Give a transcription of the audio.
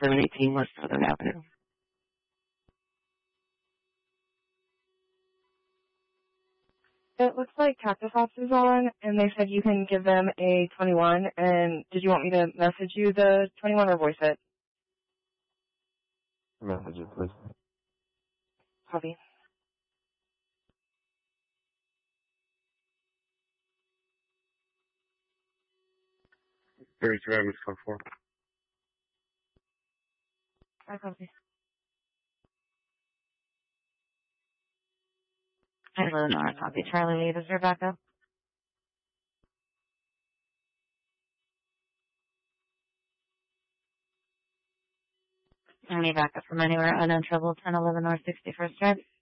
718 West Southern Avenue. It looks like Cactus Ops is on, and they said you can give them a 21, and did you want me to message you the 21 or voice it? Message it, please. Copy. Very true, Miss Code 4. I copy. Eleanor, copy. Charlie Lee, is your backup? Any backup from anywhere untroubled 1011 North 61st Drive?